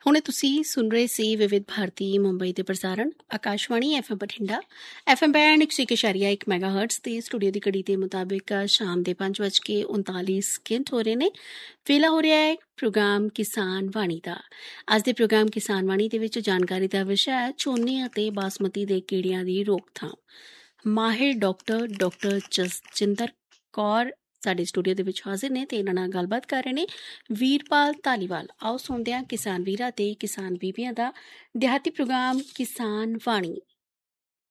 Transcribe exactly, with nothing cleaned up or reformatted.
ਹੁਣੇ ਤੁਸੀਂ ਸੁਣ ਰਹੇ ਸੀ ਵਿਵਿਧ ਭਾਰਤੀ ਮੁੰਬਈ ਦੇ ਪ੍ਰਸਾਰਣ Akashvani F M Bathinda F M band ਇੱਕ ਸੌ ਇੱਕ ਇਸ਼ਾਰੀਆ ਇੱਕ ਮੈਗਾ ਹਰਟਸ ਤੇ ਸਟੂਡੀਓ ਦੀ ਘੜੀ ਦੇ ਮੁਤਾਬਿਕ ਸ਼ਾਮ ਦੇ ਪੰਜ ਵੱਜ ਕੇ ਉਨਤਾਲੀ ਸਕਿੰਟ ਹੋ ਰਹੇ ਨੇ। ਵੇਲਾ ਹੋ ਰਿਹਾ ਹੈ ਪ੍ਰੋਗਰਾਮ ਕਿਸਾਨ ਵਾਣੀ ਦਾ। ਅੱਜ ਦੇ ਪ੍ਰੋਗਰਾਮ ਕਿਸਾਨ ਵਾਣੀ ਦੇ ਵਿੱਚ ਜਾਣਕਾਰੀ ਦਾ ਵਿਸ਼ਾ ਹੈ ਝੋਨੇ ਅਤੇ ਬਾਸਮਤੀ ਦੇ ਕੀੜਿਆਂ ਦੀ ਰੋਕਥਾਮ। ਮਾਹਿਰ ਡਾਕਟਰ ਡਾਕਟਰ ਜਸਜਿੰਦਰ ਕੌਰ ਸਾਡੇ ਸਟੂਡੀਓ ਦੇ ਵਿੱਚ ਹਾਜ਼ਰ ਨੇ ਤੇ ਇਹਨਾਂ ਨਾਲ ਗੱਲਬਾਤ ਕਰ ਰਹੇ ਨੇ ਵੀਰਪਾਲ ਧਾਲੀਵਾਲ। ਆਓ ਸੁਣਦੇ ਹਾਂ ਕਿਸਾਨ ਵੀਰਾਂ ਤੇ ਕਿਸਾਨ ਬੀਬੀਆਂ ਦਾ ਦਿਹਾਤੀ ਪ੍ਰੋਗਰਾਮ ਕਿਸਾਨ ਵਾਣੀ।